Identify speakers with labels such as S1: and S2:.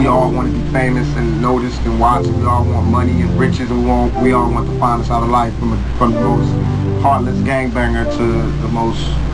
S1: we all want to be famous and noticed and watched. We all want money and riches, and we all want the finest out of life, from the most heartless gangbanger to the most